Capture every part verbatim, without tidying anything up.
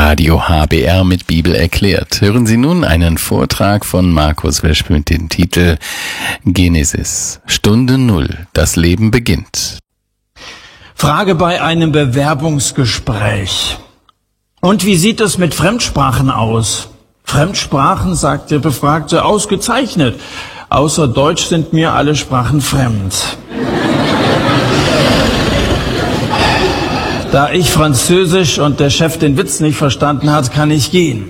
Radio H B R mit Bibel erklärt. Hören Sie nun einen Vortrag von Markus Weschp mit dem Titel Genesis, Stunde Null, das Leben beginnt. Frage bei einem Bewerbungsgespräch. Und wie sieht es mit Fremdsprachen aus? Fremdsprachen, sagt der Befragte, ausgezeichnet. Außer Deutsch sind mir alle Sprachen fremd. Da ich Französisch und der Chef den Witz nicht verstanden hat, kann ich gehen.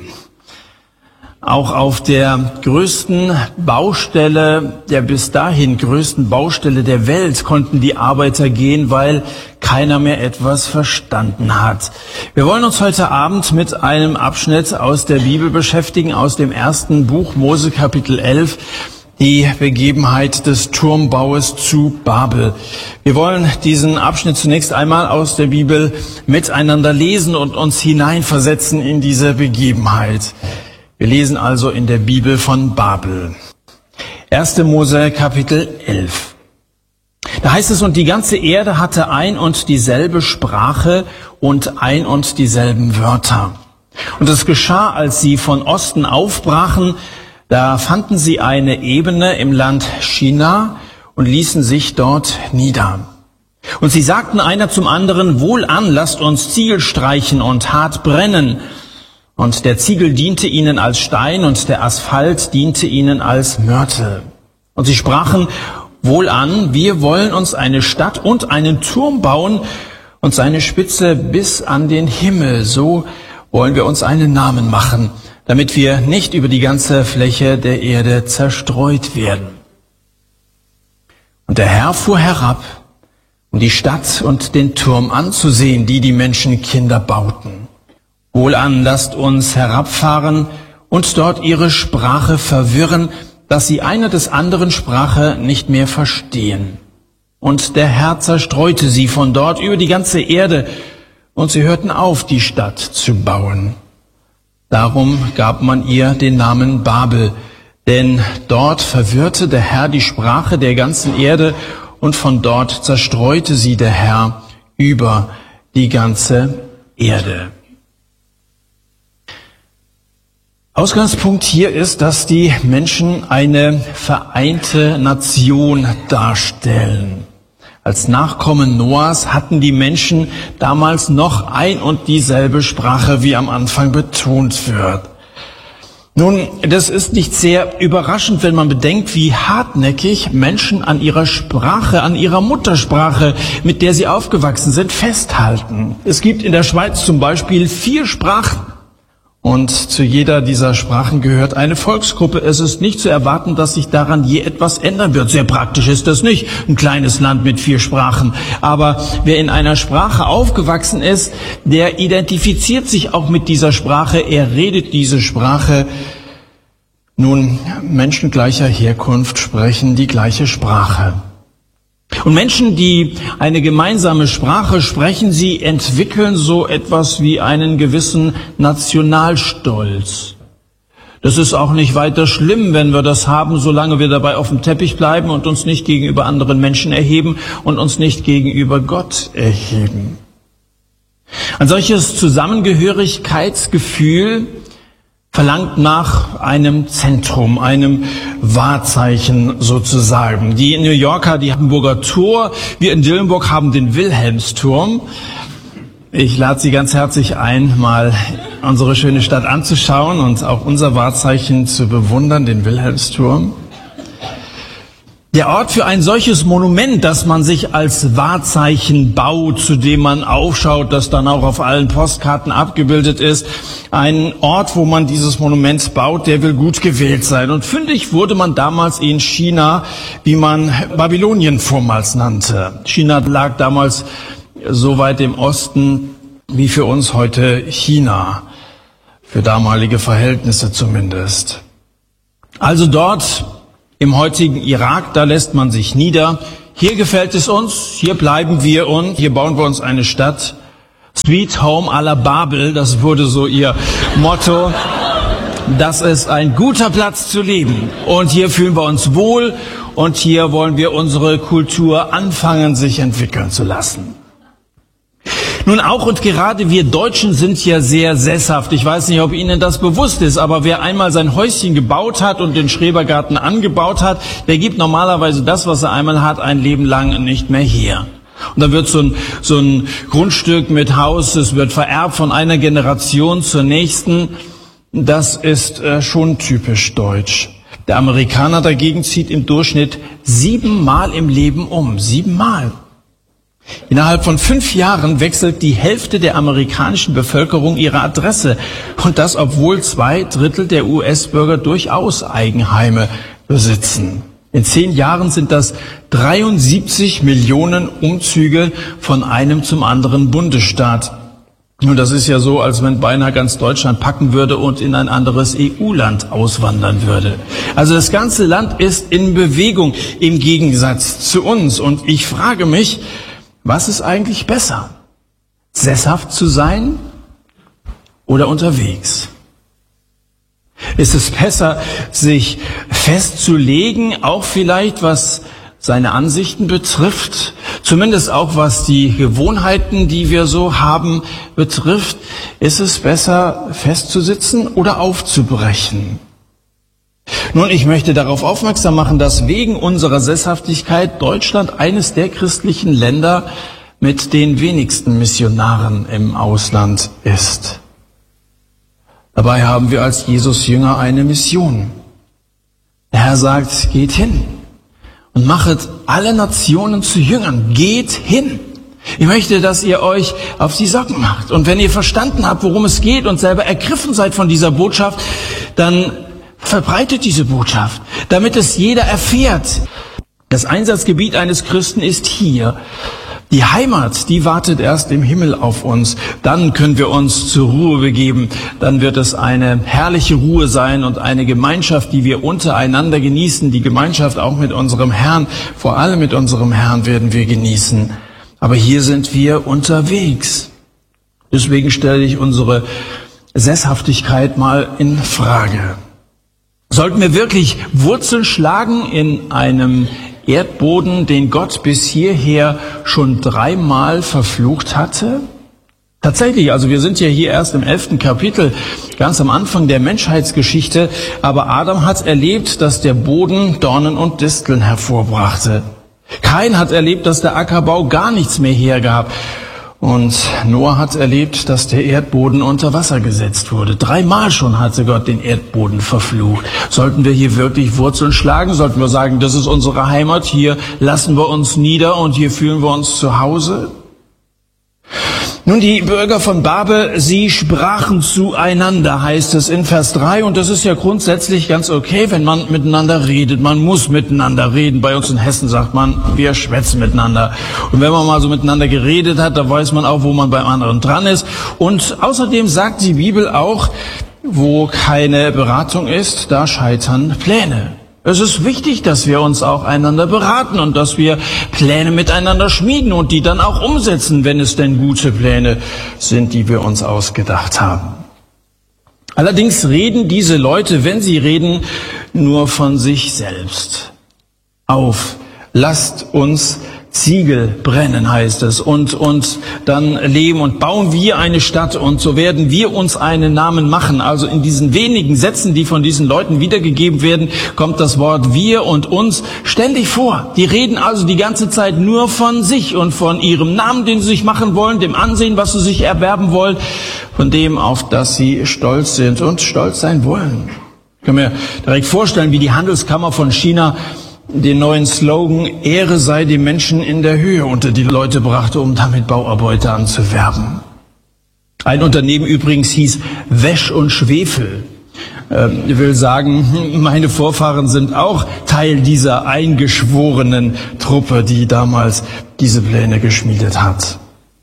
Auch auf der größten Baustelle, der bis dahin größten Baustelle der Welt konnten die Arbeiter gehen, weil keiner mehr etwas verstanden hat. Wir wollen uns heute Abend mit einem Abschnitt aus der Bibel beschäftigen, aus dem ersten Buch Mose Kapitel elf. Die Begebenheit des Turmbaues zu Babel. Wir wollen diesen Abschnitt zunächst einmal aus der Bibel miteinander lesen und uns hineinversetzen in diese Begebenheit. Wir lesen also in der Bibel von Babel. erster Mose Kapitel elf. Da heißt es, und die ganze Erde hatte ein und dieselbe Sprache und ein und dieselben Wörter. Und es geschah, als sie von Osten aufbrachen, da fanden sie eine Ebene im Land Shinar und ließen sich dort nieder. Und sie sagten einer zum anderen, wohlan, lasst uns Ziegel streichen und hart brennen. Und der Ziegel diente ihnen als Stein und der Asphalt diente ihnen als Mörtel. Und sie sprachen, wohlan, wir wollen uns eine Stadt und einen Turm bauen und seine Spitze bis an den Himmel. So wollen wir uns einen Namen machen, damit wir nicht über die ganze Fläche der Erde zerstreut werden. Und der Herr fuhr herab, um die Stadt und den Turm anzusehen, die die Menschenkinder bauten. Wohlan, lasst uns herabfahren und dort ihre Sprache verwirren, dass sie einer des anderen Sprache nicht mehr verstehen. Und der Herr zerstreute sie von dort über die ganze Erde, und sie hörten auf, die Stadt zu bauen. Darum gab man ihr den Namen Babel, denn dort verwirrte der Herr die Sprache der ganzen Erde und von dort zerstreute sie der Herr über die ganze Erde. Ausgangspunkt hier ist, dass die Menschen eine vereinte Nation darstellen. Als Nachkommen Noahs hatten die Menschen damals noch ein und dieselbe Sprache, wie am Anfang betont wird. Nun, das ist nicht sehr überraschend, wenn man bedenkt, wie hartnäckig Menschen an ihrer Sprache, an ihrer Muttersprache, mit der sie aufgewachsen sind, festhalten. Es gibt in der Schweiz zum Beispiel vier Sprachen. Und zu jeder dieser Sprachen gehört eine Volksgruppe. Es ist nicht zu erwarten, dass sich daran je etwas ändern wird. Sehr praktisch ist das nicht, ein kleines Land mit vier Sprachen. Aber wer in einer Sprache aufgewachsen ist, der identifiziert sich auch mit dieser Sprache. Er redet diese Sprache. Nun, Menschen gleicher Herkunft sprechen die gleiche Sprache. Und Menschen, die eine gemeinsame Sprache sprechen, sie entwickeln so etwas wie einen gewissen Nationalstolz. Das ist auch nicht weiter schlimm, wenn wir das haben, solange wir dabei auf dem Teppich bleiben und uns nicht gegenüber anderen Menschen erheben und uns nicht gegenüber Gott erheben. Ein solches Zusammengehörigkeitsgefühl verlangt nach einem Zentrum, einem Wahrzeichen sozusagen. Die New Yorker, die Hamburger Tor, wir in Dillenburg haben den Wilhelmsturm. Ich lade Sie ganz herzlich ein, mal unsere schöne Stadt anzuschauen und auch unser Wahrzeichen zu bewundern, den Wilhelmsturm. Der Ort für ein solches Monument, das man sich als Wahrzeichen baut, zu dem man aufschaut, das dann auch auf allen Postkarten abgebildet ist. Ein Ort, wo man dieses Monument baut, der will gut gewählt sein. Und fündig wurde man damals in China, wie man Babylonien vormals nannte. China lag damals so weit im Osten wie für uns heute China. Für damalige Verhältnisse zumindest. Also dort im heutigen Irak, da lässt man sich nieder. Hier gefällt es uns, hier bleiben wir und hier bauen wir uns eine Stadt. Sweet Home à la Babel, das wurde so ihr Motto. Das ist ein guter Platz zu leben. Und hier fühlen wir uns wohl und hier wollen wir unsere Kultur anfangen, sich entwickeln zu lassen. Nun auch und gerade wir Deutschen sind ja sehr sesshaft. Ich weiß nicht, ob Ihnen das bewusst ist, aber wer einmal sein Häuschen gebaut hat und den Schrebergarten angebaut hat, der gibt normalerweise das, was er einmal hat, ein Leben lang nicht mehr her. Und dann wird so ein, so ein Grundstück mit Haus, es wird vererbt von einer Generation zur nächsten. Das ist äh, schon typisch deutsch. Der Amerikaner dagegen zieht im Durchschnitt siebenmal im Leben um. Siebenmal. Innerhalb von fünf Jahren wechselt die Hälfte der amerikanischen Bevölkerung ihre Adresse. Und das, obwohl zwei Drittel der U S-Bürger durchaus Eigenheime besitzen. In zehn Jahren sind das dreiundsiebzig Millionen Umzüge von einem zum anderen Bundesstaat. Und das ist ja so, als wenn beinahe ganz Deutschland packen würde und in ein anderes E U-Land auswandern würde. Also das ganze Land ist in Bewegung im Gegensatz zu uns. Und ich frage mich, was ist eigentlich besser? Sesshaft zu sein oder unterwegs? Ist es besser, sich festzulegen, auch vielleicht was seine Ansichten betrifft, zumindest auch was die Gewohnheiten, die wir so haben, betrifft? Ist es besser, festzusitzen oder aufzubrechen? Nun, ich möchte darauf aufmerksam machen, dass wegen unserer Sesshaftigkeit Deutschland eines der christlichen Länder mit den wenigsten Missionaren im Ausland ist. Dabei haben wir als Jesus-Jünger eine Mission. Der Herr sagt, geht hin und machet alle Nationen zu Jüngern. Geht hin. Ich möchte, dass ihr euch auf die Socken macht. Und wenn ihr verstanden habt, worum es geht und selber ergriffen seid von dieser Botschaft, dann verbreitet diese Botschaft, damit es jeder erfährt. Das Einsatzgebiet eines Christen ist hier. Die Heimat, die wartet erst im Himmel auf uns. Dann können wir uns zur Ruhe begeben. Dann wird es eine herrliche Ruhe sein und eine Gemeinschaft, die wir untereinander genießen. Die Gemeinschaft auch mit unserem Herrn, vor allem mit unserem Herrn werden wir genießen. Aber hier sind wir unterwegs. Deswegen stelle ich unsere Sesshaftigkeit mal in Frage. Sollten wir wirklich Wurzeln schlagen in einem Erdboden, den Gott bis hierher schon dreimal verflucht hatte? Tatsächlich, also wir sind ja hier erst im elften Kapitel, ganz am Anfang der Menschheitsgeschichte, aber Adam hat erlebt, dass der Boden Dornen und Disteln hervorbrachte. Kain hat erlebt, dass der Ackerbau gar nichts mehr hergab. Und Noah hat erlebt, dass der Erdboden unter Wasser gesetzt wurde. Dreimal schon hatte Gott den Erdboden verflucht. Sollten wir hier wirklich Wurzeln schlagen? Sollten wir sagen, das ist unsere Heimat, hier lassen wir uns nieder und hier fühlen wir uns zu Hause? Nun, die Bürger von Babel, sie sprachen zueinander, heißt es in Vers drei. Und das ist ja grundsätzlich ganz okay, wenn man miteinander redet. Man muss miteinander reden. Bei uns in Hessen sagt man, wir schwätzen miteinander. Und wenn man mal so miteinander geredet hat, dann weiß man auch, wo man beim anderen dran ist. Und außerdem sagt die Bibel auch, wo keine Beratung ist, da scheitern Pläne. Es ist wichtig, dass wir uns auch einander beraten und dass wir Pläne miteinander schmieden und die dann auch umsetzen, wenn es denn gute Pläne sind, die wir uns ausgedacht haben. Allerdings reden diese Leute, wenn sie reden, nur von sich selbst. Auf, lasst uns Ziegel brennen, heißt es, und, und dann leben und bauen wir eine Stadt und so werden wir uns einen Namen machen. Also in diesen wenigen Sätzen, die von diesen Leuten wiedergegeben werden, kommt das Wort wir und uns ständig vor. Die reden also die ganze Zeit nur von sich und von ihrem Namen, den sie sich machen wollen, dem Ansehen, was sie sich erwerben wollen, von dem, auf das sie stolz sind und stolz sein wollen. Ich kann mir direkt vorstellen, wie die Handelskammer von China den neuen Slogan Ehre sei dem Menschen in der Höhe unter die Leute brachte, um damit Bauarbeiter anzuwerben. Ein Unternehmen übrigens hieß Wäsch und Schwefel. Ähm, ich will sagen, meine Vorfahren sind auch Teil dieser eingeschworenen Truppe, die damals diese Pläne geschmiedet hat.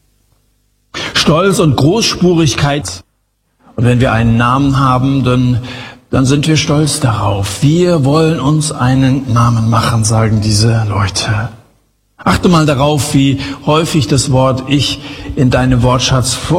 Stolz und Großspurigkeit. Und wenn wir einen Namen haben, dann dann sind wir stolz darauf. Wir wollen uns einen Namen machen, sagen diese Leute. Achte mal darauf, wie häufig das Wort Ich in deinem Wortschatz vorkommt.